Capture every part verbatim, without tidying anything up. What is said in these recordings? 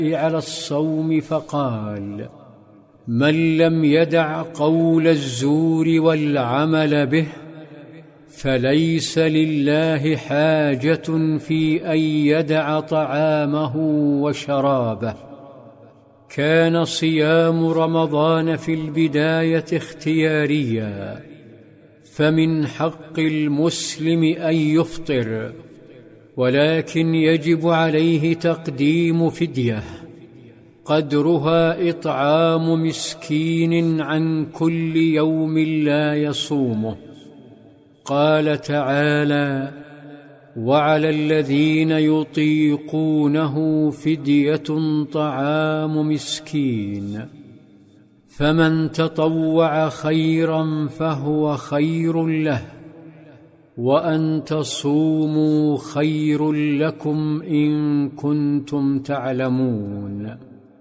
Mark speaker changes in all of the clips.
Speaker 1: على الصوم فقال: من لم يدع قول الزور والعمل به فليس لله حاجة في أن يدع طعامه وشرابه. كان صيام رمضان في البداية اختياريا، فمن حق المسلم أن يفطر، ولكن يجب عليه تقديم فدية قدرها إطعام مسكين عن كل يوم لا يصومه. قال تعالى: وعلى الذين يطيقونه فدية طعام مسكين، فمن تطوع خيرا فهو خير له، وأن تصوموا خير لكم إن كنتم تعلمون.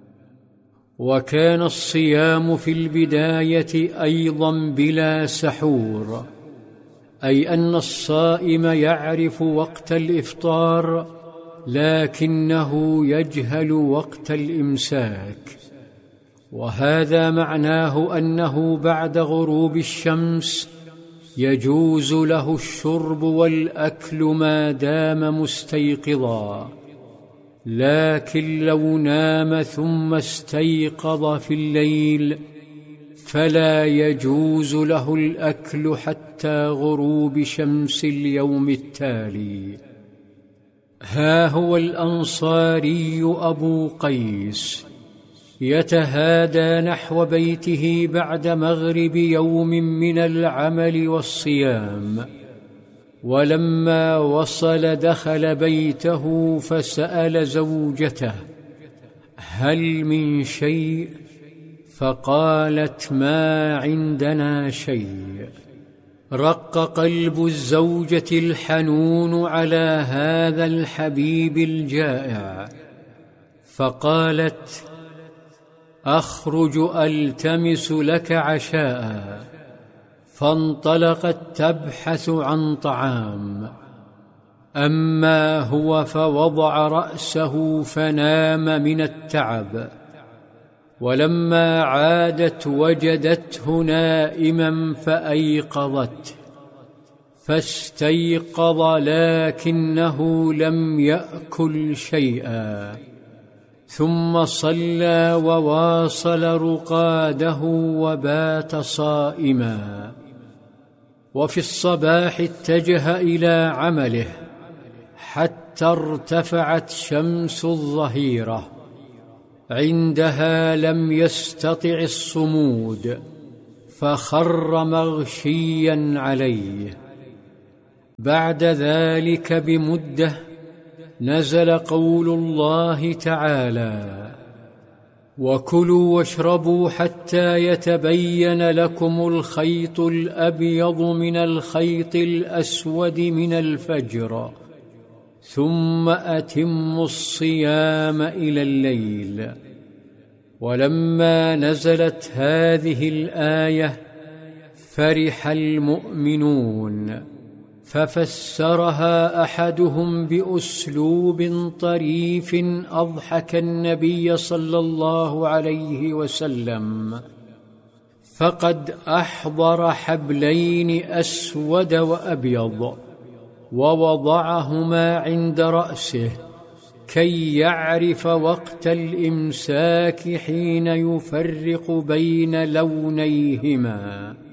Speaker 1: وكان الصيام في البداية أيضا بلا سحور، أي أن الصائم يعرف وقت الإفطار لكنه يجهل وقت الإمساك، وهذا معناه أنه بعد غروب الشمس يجوز له الشرب والأكل ما دام مستيقظا، لكن لو نام ثم استيقظ في الليل فلا يجوز له الأكل حتى غروب شمس اليوم التالي. ها هو الأنصاري أبو قيس يتهادى نحو بيته بعد مغرب يوم من العمل والصيام، ولما وصل دخل بيته فسأل زوجته: هل من شيء؟ فقالت: ما عندنا شيء. رق قلب الزوجة الحنون على هذا الحبيب الجائع، فقالت: أخرج ألتمس لك عشاء. فانطلقت تبحث عن طعام، أما هو فوضع رأسه فنام من التعب، ولما عادت وجدته نائما فأيقظته، فاستيقظ لكنه لم يأكل شيئا، ثم صلى وواصل رقاده وبات صائما. وفي الصباح اتجه إلى عمله حتى ارتفعت شمس الظهيرة، عندها لم يستطع الصمود فخر مغشيا عليه. بعد ذلك بمدة نزل قول الله تعالى: وكلوا واشربوا حتى يتبين لكم الخيط الأبيض من الخيط الأسود من الفجر، ثم أتموا الصيام إلى الليل. ولما نزلت هذه الآية فرح المؤمنون، ففسرها أحدهم بأسلوب طريف أضحك النبي صلى الله عليه وسلم، فقد أحضر حبلين أسود وأبيض ووضعهما عند رأسه كي يعرف وقت الإمساك حين يفرق بين لونيهما.